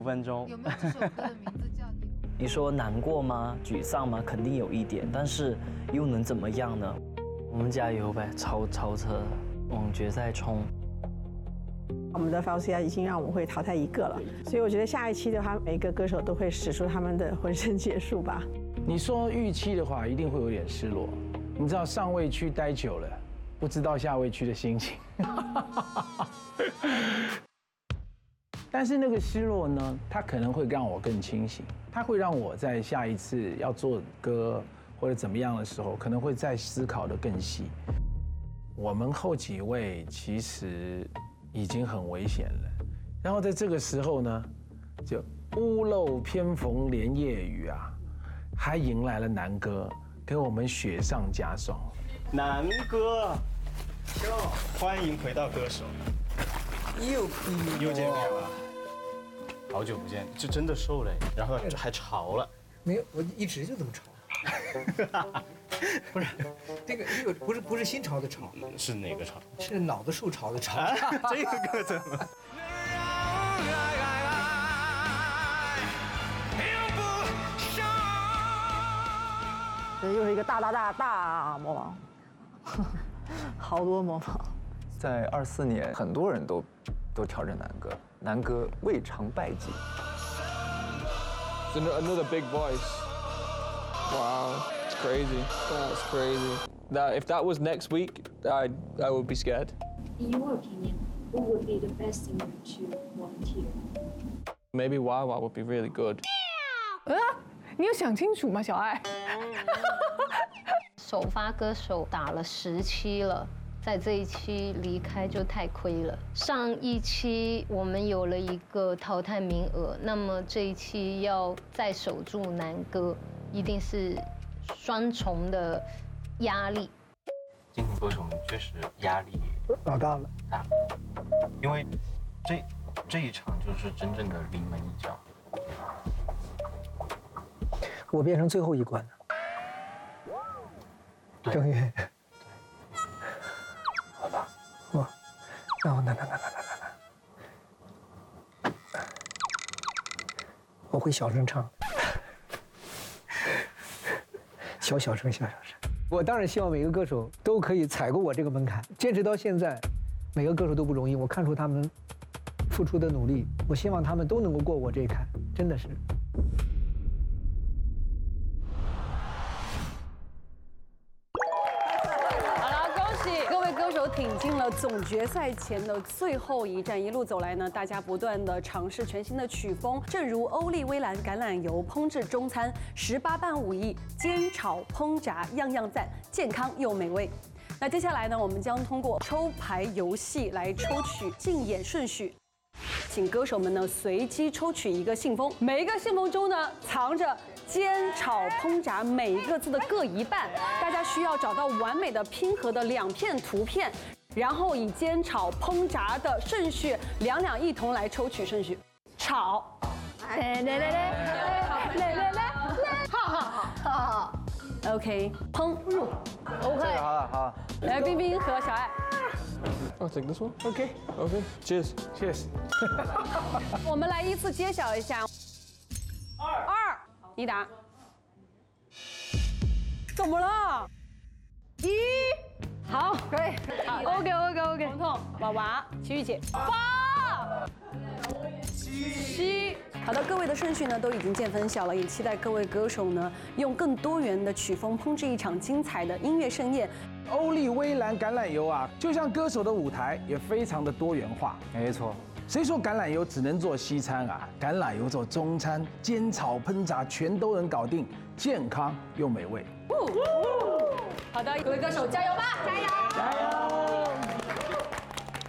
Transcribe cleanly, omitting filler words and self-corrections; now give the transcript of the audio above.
5分钟。 有没有这首歌的名字叫你？ 你说难过吗？沮丧吗？肯定有一点，但是又能怎么样呢？我们加油呗，超车，往决赛冲！ 我们的 FLCI 已经让我们会淘汰1个了，所以我觉得下一期的话，每一个歌手都会使出他们的浑身解数吧。 你说预期的话，一定会有点失落。你知道上位区待久了，不知道下位区的心情。但是那个失落呢，它可能会让我更清醒，它会让我在下一次要做歌或者怎么样的时候，可能会再思考得更细。我们后几位其实已经很危险了，然后在这个时候呢，就屋漏偏逢连夜雨啊，还迎来了南哥，给我们雪上加霜。 南哥，欢迎回到歌手，又见面了，好久不见，就真的瘦了，然后还潮了。 没有，我一直就这么潮。不是，这个不是新潮的潮， 是哪个潮？ 是脑子受潮的潮。 这个怎么？ 这又是一个大模仿，好多模仿。 在24年，很多人都挑战南哥，南哥未尝败绩。 Another big voice. Wow, it's crazy. That's crazy. If that was next week, I would be scared. In your opinion, who would be the best singer to volunteer? Maybe Wawa would be really good. 你有想清楚吗，小爱？ 首发歌手打了10期了，在这一期离开就太亏了。上一期我们有了一个淘汰名额，那么这一期要再守住南歌，一定是双重的压力。 金曲歌手确实压力老大了， 大，因为这一场就是真正的临门一脚。 我变成最后一关了。郑源， 好吧， 哇，那，我会小声唱，小声。我当然希望每个歌手都可以踩过我这个门槛，坚持到现在，每个歌手都不容易，我看出他们付出的努力，我希望他们都能够过我这一坎，真的是。 挺进了总决赛前的最后一站，一路走来呢，大家不断的尝试全新的曲风，正如欧丽薇兰橄榄油烹制中餐，18般武艺煎炒烹炸样样赞，健康又美味。那接下来呢，我们将通过抽牌游戏来抽取竞演顺序，请歌手们呢随机抽取一个信封，每一个信封中呢藏着煎炒烹炸每一个字的各一半，大家需要找到完美的拼合的2片图片，然后以煎炒烹炸的顺序两一同来抽取顺序。炒，好 ，OK， 烹入 ，OK， 好了， 来，冰冰和小爱。 I'll take this one. OK， Cheers. Cheers。 我们来依次揭晓一下。2，你答。怎么了？1，好，可以。OK。彤彤、娃娃、齐豫姐。8、7。好的，各位的顺序呢都已经见分晓了，也期待各位歌手呢用更多元的曲风烹制一场精彩的音乐盛宴。 欧丽薇兰橄榄油啊，就像歌手的舞台也非常的多元化。 没错。 谁说橄榄油只能做西餐啊？橄榄油做中餐，煎炒烹炸全都能搞定，健康又美味。 好的，各位歌手加油吧！加油！